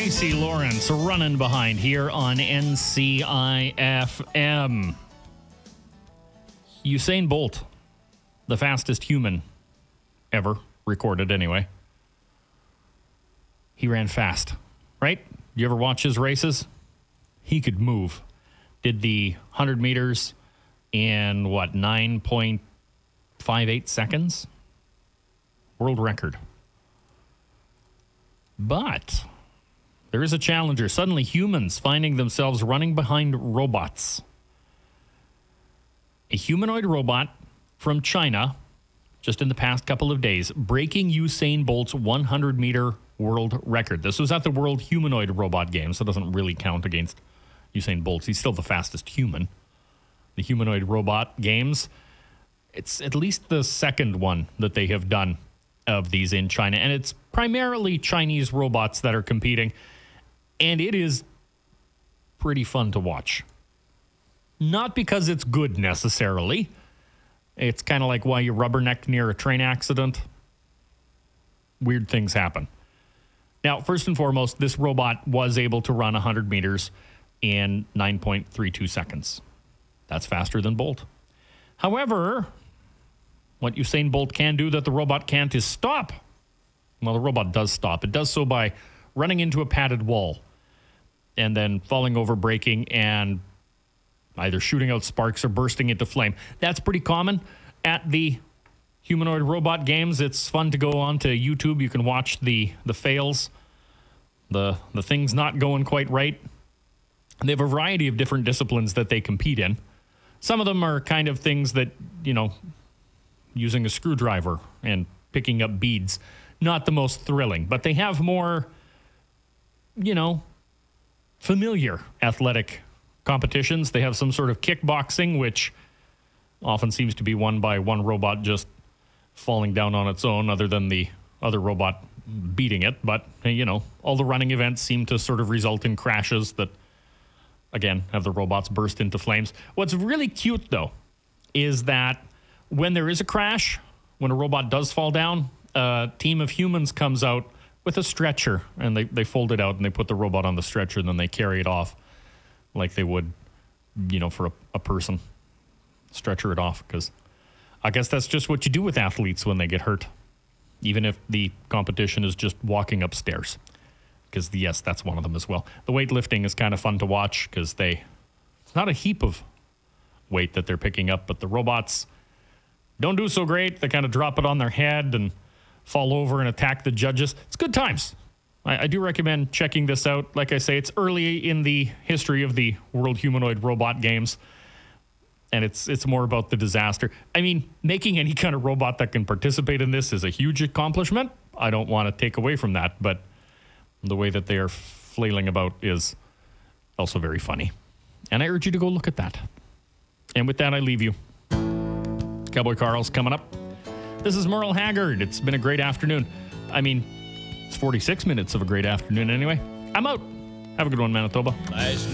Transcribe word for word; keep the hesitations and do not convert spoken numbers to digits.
Tracy Lawrence running behind here on N C I F M. Usain Bolt, the fastest human ever recorded anyway. He ran fast, right? You ever watch his races? He could move. Did the one hundred meters in, what, nine point five eight seconds? World record. But there is a challenger. Suddenly humans finding themselves running behind robots. A humanoid robot from China, just in the past couple of days, breaking Usain Bolt's one hundred meter world record. This was at the World Humanoid Robot Games, so it doesn't really count against Usain Bolt. He's still the fastest human. The Humanoid Robot Games, it's at least the second one that they have done of these in China, and it's primarily Chinese robots that are competing, and it is pretty fun to watch. Not because it's good necessarily. It's kind of like why you rubbernecked near a train accident. Weird things happen. Now, first and foremost, this robot was able to run one hundred meters in nine point three two seconds. That's faster than Bolt. However, what Usain Bolt can do that the robot can't is stop. Well, the robot does stop. It does so by running into a padded wall and then falling over, breaking, and either shooting out sparks or bursting into flame. That's pretty common at the Humanoid Robot Games. It's fun to go on to YouTube. You can watch the the fails, the the things not going quite right. They have a variety of different disciplines that they compete in. Some of them are kind of things that, you know, using a screwdriver and picking up beads. Not the most thrilling, but they have more, you know, familiar athletic competitions. They have some sort of kickboxing, which often seems to be won by one robot just falling down on its own, other than the other robot beating it. But, you know, all the running events seem to sort of result in crashes that, again, have the robots burst into flames. What's really cute, though, is that when there is a crash, when a robot does fall down, a team of humans comes out with a stretcher, and they, they fold it out and they put the robot on the stretcher, and then they carry it off like they would, you know, for a, a person. Stretcher it off, because I guess that's just what you do with athletes when they get hurt, even if the competition is just walking upstairs. Because, yes, that's one of them as well. The weightlifting is kind of fun to watch because they, it's not a heap of weight that they're picking up, but the robots don't do so great. They kind of drop it on their head and fall over and attack the judges. It's good times. I, I do recommend checking this out. Like I say, it's early in the history of the World Humanoid Robot Games, and it's it's more about the disaster. I mean, making any kind of robot that can participate in this is a huge accomplishment. I don't want to take away from that, but the way that they are flailing about is also very funny. And I urge you to go look at that. And with that, I leave you. Cowboy Carl's coming up. This is Merle Haggard. It's been a great afternoon. I mean, it's forty-six minutes of a great afternoon anyway. I'm out. Have a good one, Manitoba. Last